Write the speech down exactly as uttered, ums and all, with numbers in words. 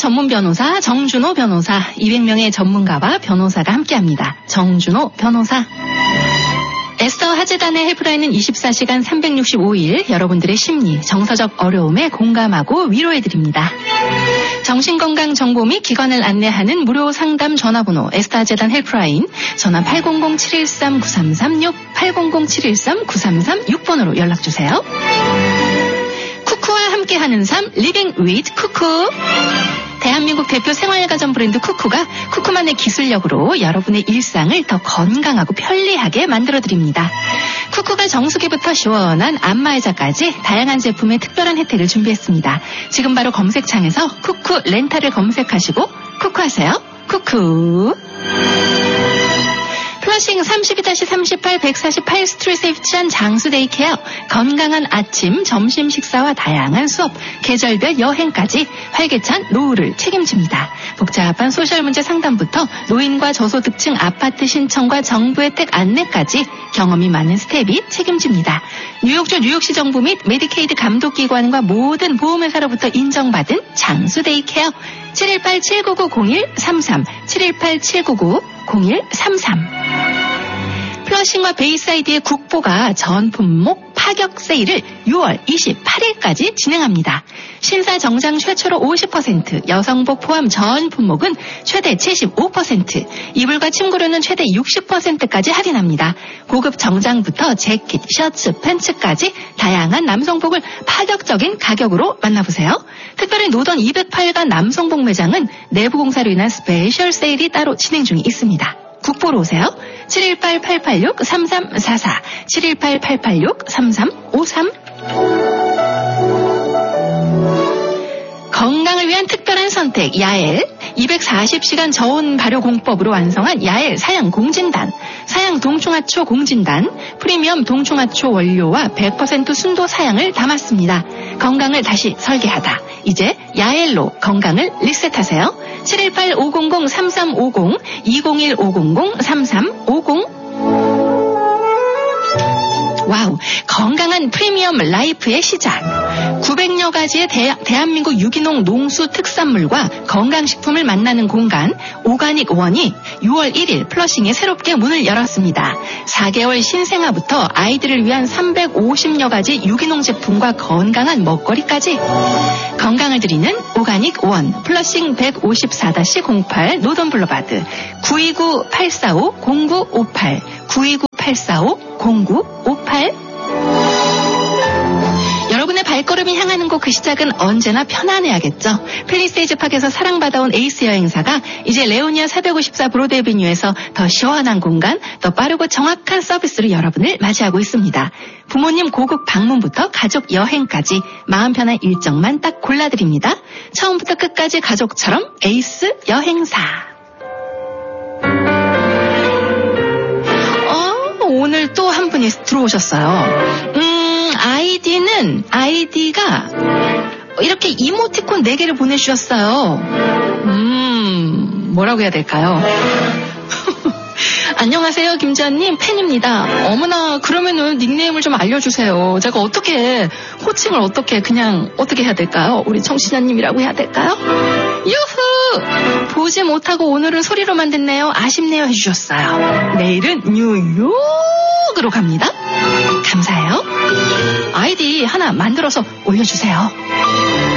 전문 변호사 정준호 변호사, 이백 명의 전문가와 변호사가 함께합니다. 정준호 변호사. 에스더 하재단의 헬프라인은 이십사 시간 삼백육십오 일 여러분들의 심리, 정서적 어려움에 공감하고 위로해드립니다. 정신건강 정보 및 기관을 안내하는 무료 상담 전화번호 에스더 하재단 헬프라인, 전화 팔공공 칠일삼 구삼삼육, 팔공공 칠일삼 구삼삼육 번으로 연락주세요. 쿠쿠와 함께하는 삶, 리빙 위드 쿠쿠. 대한민국 대표 생활가전 브랜드 쿠쿠가 쿠쿠만의 기술력으로 여러분의 일상을 더 건강하고 편리하게 만들어드립니다. 쿠쿠가 정수기부터 시원한 안마의자까지 다양한 제품의 특별한 혜택을 준비했습니다. 지금 바로 검색창에서 쿠쿠 렌탈을 검색하시고 쿠쿠하세요. 쿠쿠. 플러싱 삼십이 삼십팔 백사십팔 스트레스에 위치한 장수 데이케어, 건강한 아침, 점심 식사와 다양한 수업, 계절별 여행까지 활기찬 노후를 책임집니다. 복잡한 소셜 문제 상담부터 노인과 저소득층 아파트 신청과 정부 혜택 안내까지 경험이 많은 스텝이 책임집니다. 뉴욕주 뉴욕시 정부 및 메디케이드 감독기관과 모든 보험회사로부터 인정받은 장수 데이케어. 칠일팔 칠구구 공일삼삼, 칠일팔 칠구구 공일삼삼. 플러싱과 베이사이드의 국보가 전 품목 파격 세일을 유월 이십팔일까지 진행합니다. 신사 정장 최초로 오십 퍼센트, 여성복 포함 전 품목은 최대 칠십오 퍼센트, 이불과 침구류는 최대 육십 퍼센트까지 할인합니다. 고급 정장부터 재킷, 셔츠, 팬츠까지 다양한 남성복을 파격적인 가격으로 만나보세요. 특별히 노던 이백팔일간 남성복 매장은 내부 공사로 인한 스페셜 세일이 따로 진행 중에 있습니다. 국보로 오세요. 칠일팔 팔팔육 삼삼사사, 칠일팔 팔팔육 삼삼오삼. 건강을 위한 특별한 선택, 야엘. 이백사십 시간 저온 발효 공법으로 완성한 야엘 사양 공진단, 사양 동충하초 공진단, 프리미엄 동충하초 원료와 백 퍼센트 순도 사양을 담았습니다. 건강을 다시 설계하다. 이제 야엘로 건강을 리셋하세요. 칠일팔 오공공 삼삼오공, 이공일 오공공 삼삼오공. 와우, 건강한 프리미엄 라이프의 시작. 구백여 가지의 대, 대한민국 유기농 농수 특산물과 건강식품을 만나는 공간 오가닉 원이 유월 일일 플러싱에 새롭게 문을 열었습니다. 사 개월 신생아부터 아이들을 위한 삼백오십여 가지 유기농 제품과 건강한 먹거리까지 건강을 드리는 오가닉 원. 플러싱 백오십사 공팔 노던 블루바드, 구이구 팔사오 공구오팔, 구이구 팔사오 공구오팔. 여러분의 발걸음이 향하는 곳, 그 시작은 언제나 편안해야겠죠. 팰리세이즈 팍에서 사랑받아온 에이스 여행사가 이제 레오니아 사백오십사 브로드 애비뉴에서 더 시원한 공간, 더 빠르고 정확한 서비스로 여러분을 맞이하고 있습니다. 부모님 고국 방문부터 가족 여행까지 마음 편한 일정만 딱 골라드립니다. 처음부터 끝까지 가족처럼 에이스 여행사. 어, 오늘 또 한 분이 들어오셨어요. 음, 아이디는, 아이디가 이렇게 이모티콘 네 개를 보내주셨어요. 음, 뭐라고 해야 될까요? 안녕하세요, 김지아님, 팬입니다. 어머나, 그러면은 닉네임을 좀 알려주세요. 제가 어떻게, 호칭을 어떻게, 그냥 어떻게 해야 될까요? 우리 청취자님이라고 해야 될까요? 유후! 보지 못하고 오늘은 소리로만 듣네요. 아쉽네요 해주셨어요. 내일은 뉴욕으로 갑니다. 감사해요. 아이디 하나 만들어서 올려주세요.